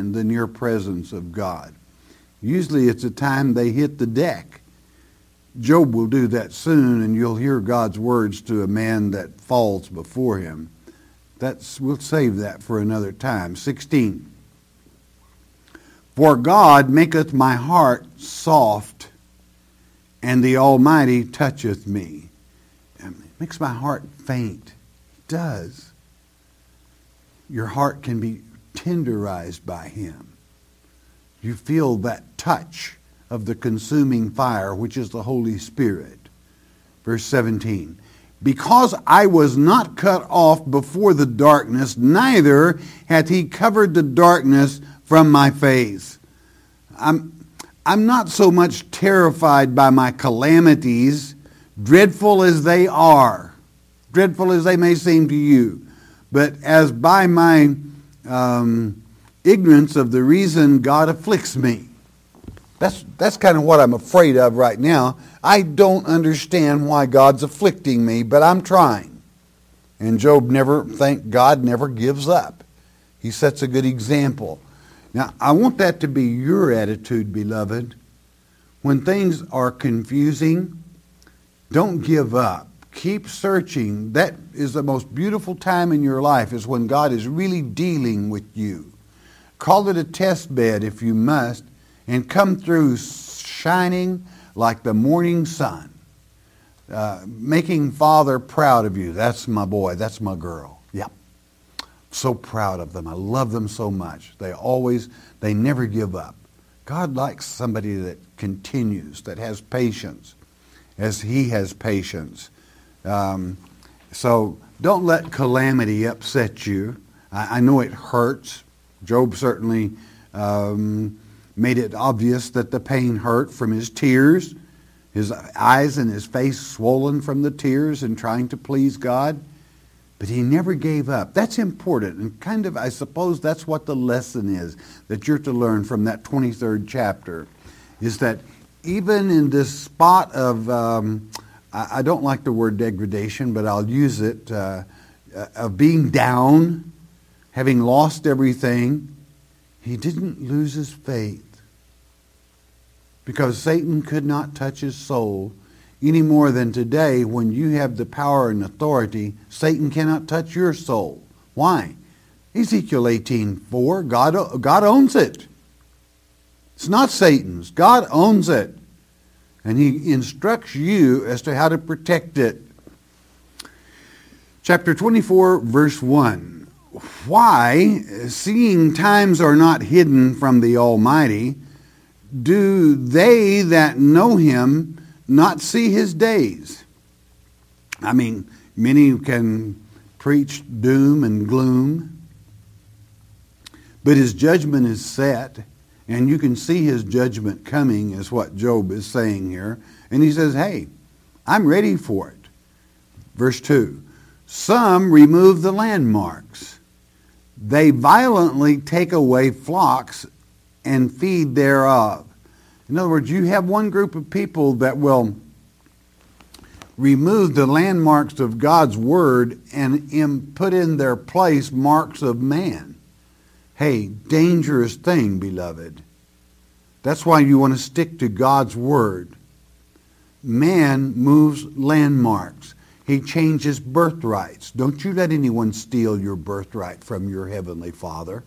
stand the near presence of God. Usually it's a time they hit the deck. Job will do that soon, and you'll hear God's words to a man that falls before him. We'll save that for another time. 16. For God maketh my heart soft, and the Almighty toucheth me. It makes my heart faint. It does. Your heart can be tenderized by Him. You feel that touch of the consuming fire, which is the Holy Spirit. Verse 17. Because I was not cut off before the darkness, neither hath He covered the darkness from my face. I'm not so much terrified by my calamities, dreadful as they are, dreadful as they may seem to you, but as by my ignorance of the reason God afflicts me. That's kind of what I'm afraid of right now. I don't understand why God's afflicting me, but I'm trying. And Job thank God, never gives up. He sets a good example. Now, I want that to be your attitude, beloved. When things are confusing, don't give up. Keep searching. That is the most beautiful time in your life, is when God is really dealing with you. Call it a test bed if you must, and come through shining like the morning sun, making Father proud of you. That's my boy. That's my girl. Yep. So proud of them. I love them so much. They never give up. God likes somebody that continues, that has patience, as He has patience. So don't let calamity upset you. I know it hurts. Job certainly made it obvious that the pain hurt from his tears, his eyes and his face swollen from the tears and trying to please God. But he never gave up. That's important. And kind of, I suppose that's what the lesson is that you're to learn from that 23rd chapter, is that even in this spot of, I don't like the word degradation, but I'll use it, of being down, having lost everything, he didn't lose his faith. Because Satan could not touch his soul any more than today, when you have the power and authority, Satan cannot touch your soul. Why? Ezekiel 18:4, God owns it. It's not Satan's. God owns it. And He instructs you as to how to protect it. Chapter 24, verse 1. Why, seeing times are not hidden from the Almighty, do they that know Him not see His days? I mean, many can preach doom and gloom, but His judgment is set, and you can see His judgment coming, is what Job is saying here. And he says, hey, I'm ready for it. Verse 2, some remove the landmarks. They violently take away flocks and feed thereof. In other words, you have one group of people that will remove the landmarks of God's Word and put in their place marks of man. Hey, dangerous thing, beloved. That's why you want to stick to God's Word. Man moves landmarks. He changes birthrights. Don't you let anyone steal your birthright from your Heavenly Father.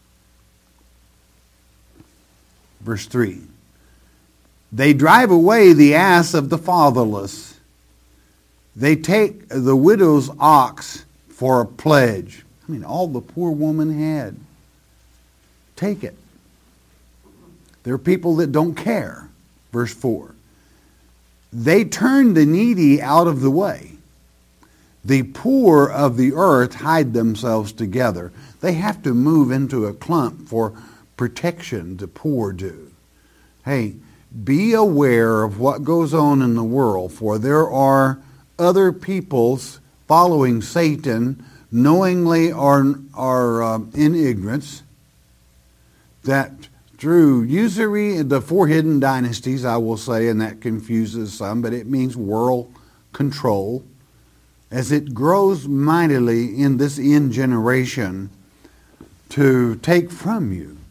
Verse 3. They drive away the ass of the fatherless. They take the widow's ox for a pledge. I mean, all the poor woman had. Take it. There are people that don't care. Verse 4. They turn the needy out of the way. The poor of the earth hide themselves together. They have to move into a clump for protection, the poor do. Hey, be aware of what goes on in the world, for there are other peoples following Satan, knowingly or in ignorance, that through usury, the four hidden dynasties, I will say, and that confuses some, but it means world control, as it grows mightily in this end generation to take from you.